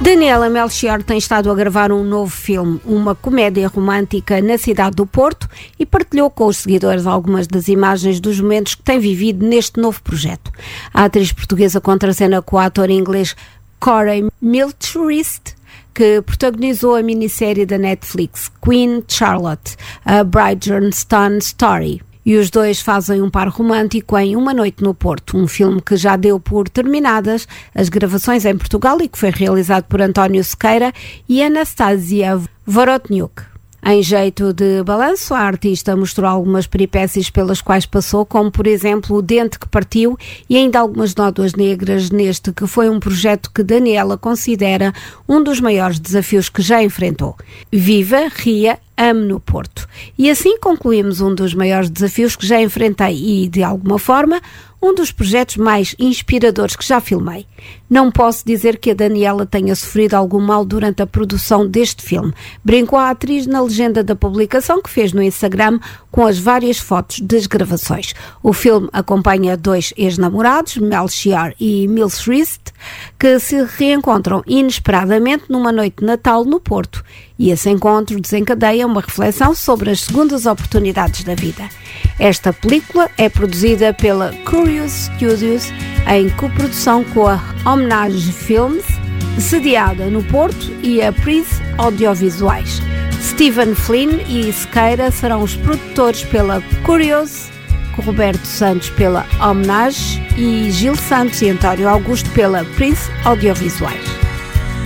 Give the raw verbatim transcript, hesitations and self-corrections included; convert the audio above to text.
Daniela Melchior tem estado a gravar um novo filme, uma comédia romântica na cidade do Porto, e partilhou com os seguidores algumas das imagens dos momentos que tem vivido neste novo projeto. A atriz portuguesa contracena com o ator inglês Corey Milchrist, que protagonizou a minissérie da Netflix Queen Charlotte, a Bridgerton Story. E os dois fazem um par romântico em Uma Noite no Porto, um filme que já deu por terminadas as gravações em Portugal e que foi realizado por António Sequeira e Anastasia Vorotniuk. Em jeito de balanço, a artista mostrou algumas peripécias pelas quais passou, como por exemplo o dente que partiu e ainda algumas nódoas negras neste que foi um projeto que Daniela considera um dos maiores desafios que já enfrentou. Viva, ria, ame no Porto. E assim concluímos um dos maiores desafios que já enfrentei e, de alguma forma, um dos projetos mais inspiradores que já filmei. Não posso dizer que a Daniela tenha sofrido algum mal durante a produção deste filme, brincou a atriz na legenda da publicação que fez no Instagram com as várias fotos das gravações. O filme acompanha dois ex-namorados, Melchior e Milchrist, que se reencontram inesperadamente numa noite de Natal no Porto. E esse encontro desencadeia uma reflexão sobre as segundas oportunidades da vida. Esta película é produzida pela Curious Studios em coprodução com a Homenage Films, sediada no Porto, e a Prince Audiovisuais. Stephen Flynn e Sequeira serão os produtores pela Curious, com Roberto Santos pela Homenage e Gil Santos e António Augusto pela Prince Audiovisuais.